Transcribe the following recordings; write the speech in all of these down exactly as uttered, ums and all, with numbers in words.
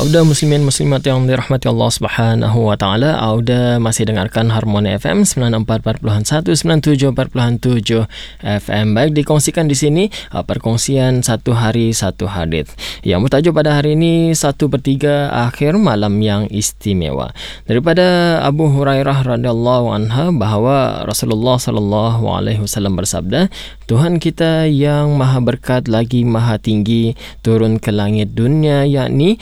Auda muslimin muslimat yang dirahmati Allah Subhanahu wa taala, Auda masih dengarkan Harmoni F M sembilan puluh empat perpuluhan satu, sembilan puluh tujuh perpuluhan tujuh F M. Baik, dikongsikan di sini perkongsian satu hari satu hadis yang bertajuk pada hari ini satu per tiga akhir malam yang istimewa. Daripada Abu Hurairah radhiyallahu anha bahawa Rasulullah sallallahu alaihi wasallam bersabda, Tuhan kita yang maha berkat lagi maha tinggi turun ke langit dunia, yakni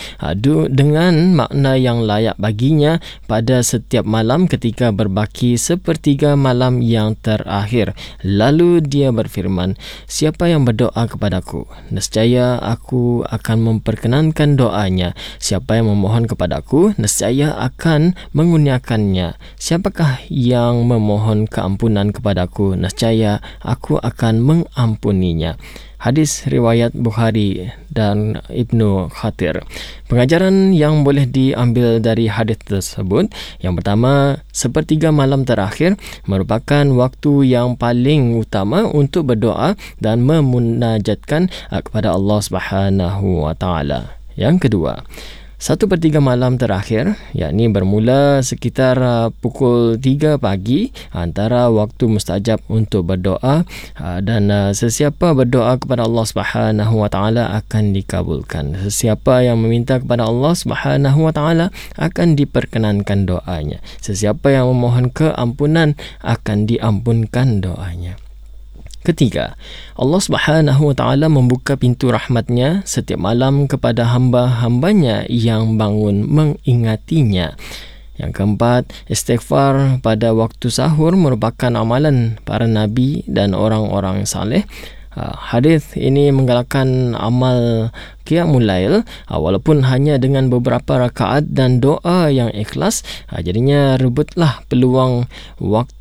dengan makna yang layak baginya pada setiap malam ketika berbaki sepertiga malam yang terakhir. Lalu dia berfirman, siapa yang berdoa kepadaku, nescaya aku akan memperkenankan doanya. Siapa yang memohon kepadaku, nescaya akan mengurniakannya. Siapakah yang memohon keampunan kepadaku, nescaya aku akan mengampuninya. Hadis riwayat Bukhari dan Ibnu Khatir. Pengajaran yang boleh diambil dari hadis tersebut, yang pertama, sepertiga malam terakhir merupakan waktu yang paling utama untuk berdoa dan memunajatkan kepada Allah Subhanahu wa taala. Yang kedua, Satu per tiga malam terakhir, yakni bermula sekitar uh, pukul tiga pagi antara waktu mustajab untuk berdoa, uh, dan uh, sesiapa berdoa kepada Allah Subhanahu wa taala akan dikabulkan. Sesiapa yang meminta kepada Allah Subhanahu wa taala akan diperkenankan doanya. Sesiapa yang memohon keampunan akan diampunkan doanya. Ketiga, Allah Subhanahu wa taala membuka pintu rahmatnya setiap malam kepada hamba-hambanya yang bangun mengingatinya. Yang keempat, istighfar pada waktu sahur merupakan amalan para nabi dan orang-orang saleh. Uh, hadis ini menggalakkan amal qiyamul lail, uh, walaupun hanya dengan beberapa rakaat dan doa yang ikhlas. Uh, jadinya rebutlah peluang waktu